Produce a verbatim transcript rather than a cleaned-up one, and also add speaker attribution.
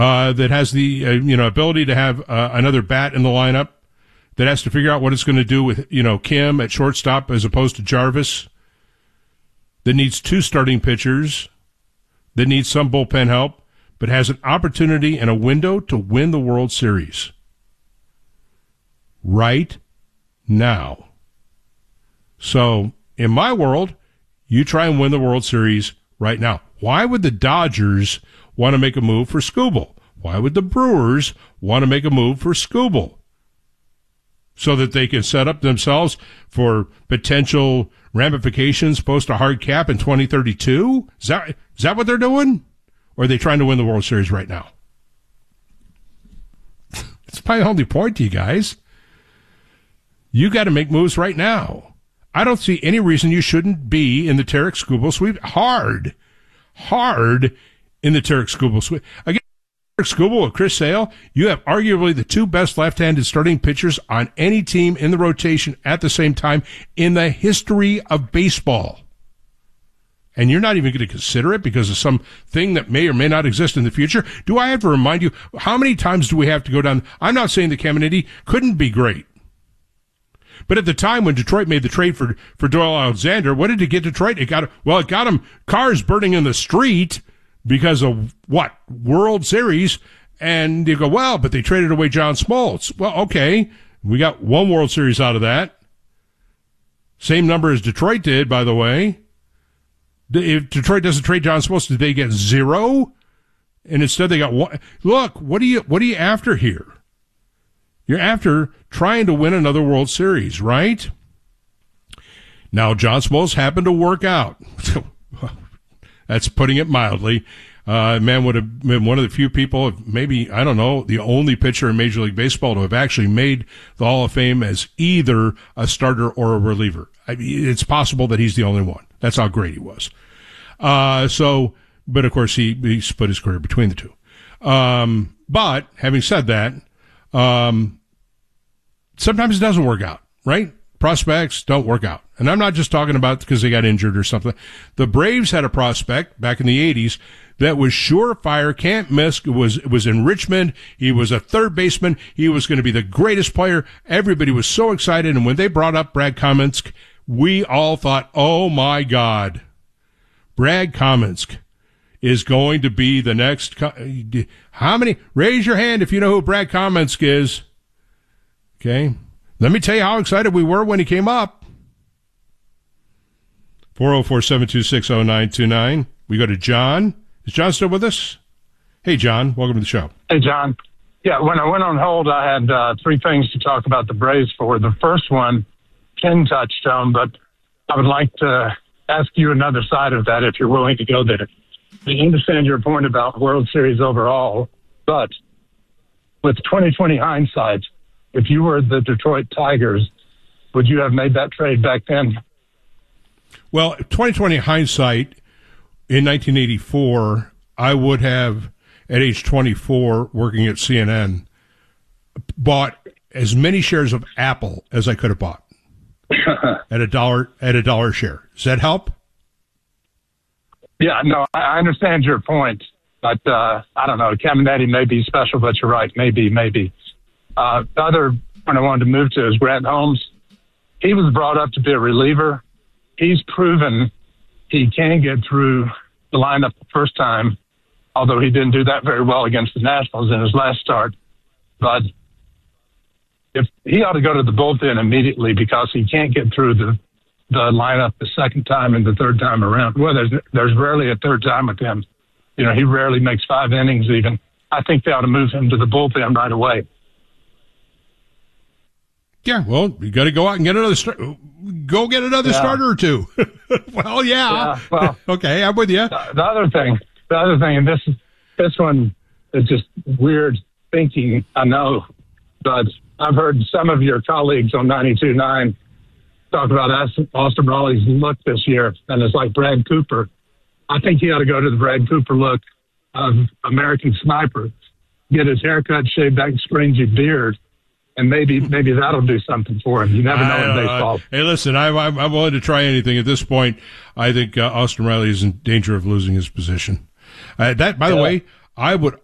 Speaker 1: uh, that has the uh, you know ability to have uh, another bat in the lineup, that has to figure out what it's going to do with you know Kim at shortstop as opposed to Jarvis, that needs two starting pitchers, that needs some bullpen help, but has an opportunity and a window to win the World Series right now. So, in my world, you try and win the World Series right now. Why would the Dodgers want to make a move for Skubal? Why would the Brewers want to make a move for Skubal? So that they can set up themselves for potential ramifications post a hard cap in twenty thirty-two? Is that, is that what they're doing? Or are they trying to win the World Series right now? It's my only point to you guys. You got to make moves right now. I don't see any reason you shouldn't be in the Tarik Skubal sweep. Hard, hard in the Tarik Skubal sweep. Again, Tarik Skubal or Chris Sale, you have arguably the two best left-handed starting pitchers on any team in the rotation at the same time in the history of baseball. And you're not even going to consider it because of some thing that may or may not exist in the future. Do I have to remind you, how many times do we have to go down? I'm not saying that Caminiti couldn't be great. But at the time when Detroit made the trade for, for Doyle Alexander, what did it get Detroit? It got, well, it got them cars burning in the street because of what? World Series. And you go, well, but they traded away John Smoltz. Well, okay. We got one World Series out of that. Same number as Detroit did, by the way. If Detroit doesn't trade John Smoltz, did they get zero? And instead they got one. Look, what are you, what are you after here? You're after trying to win another World Series, right? Now, John Smoltz happened to work out. That's putting it mildly. Uh, man would have been one of the few people, maybe, I don't know, the only pitcher in Major League Baseball to have actually made the Hall of Fame as either a starter or a reliever. I mean, it's possible that he's the only one. That's how great he was. Uh, so, but of course he, he split his career between the two. Um, but having said that, um, sometimes it doesn't work out, right? Prospects don't work out. And I'm not just talking about because they got injured or something. The Braves had a prospect back in the eighties that was surefire, can't miss. It was, it was in Richmond. He was a third baseman. He was going to be the greatest player. Everybody was so excited. And when they brought up Brad Kamensk, we all thought, oh my God, Brad Kamensk is going to be the next. How many? Raise your hand if you know who Brad Kamensk is. Okay. Let me tell you how excited we were when he came up. four oh four, seven two six, oh nine two nine. We go to John. Is John still with us? Hey, John. Welcome to the show.
Speaker 2: Hey, John. Yeah, when I went on hold, I had uh, three things to talk about the Braves for. The first one, Ken touched on, but I would like to ask you another side of that if you're willing to go there. I understand your point about World Series overall, but with twenty twenty hindsight, if you were the Detroit Tigers, would you have made that trade back then?
Speaker 1: Well, twenty twenty hindsight, in nineteen eighty-four, I would have, at age twenty-four, working at C N N, bought as many shares of Apple as I could have bought at a dollar at a dollar share. Does that help?
Speaker 2: Yeah, no, I understand your point, but uh, I don't know. Caminiti may be special, but you're right. Maybe, maybe. Uh, the other one I wanted to move to is Grant Holmes. He was brought up to be a reliever. He's proven he can get through the lineup the first time, although he didn't do that very well against the Nationals in his last start. But if he ought to go to the bullpen immediately because he can't get through the, the lineup the second time and the third time around. Well, there's, there's rarely a third time with him. You know, he rarely makes five innings even. I think they ought to move him to the bullpen right away.
Speaker 1: Yeah, well, you got to go out and get another start. Go get another yeah. starter or two. Well, yeah.
Speaker 2: yeah well,
Speaker 1: okay, I'm with you.
Speaker 2: The, the other thing, the other thing, and this this one is just weird thinking, I know, but I've heard some of your colleagues on ninety-two point nine talk about Austin Raleigh's look this year, and it's like Brad Cooper. I think he ought to go to the Brad Cooper look of American Sniper, get his haircut, shave back springy beard, and maybe maybe that'll do something for him. You never know in baseball. Uh,
Speaker 1: hey, listen, I'm, I'm, I'm willing to try anything at this point. I think uh, Austin Riley is in danger of losing his position. Uh, that, by the yeah. way, I would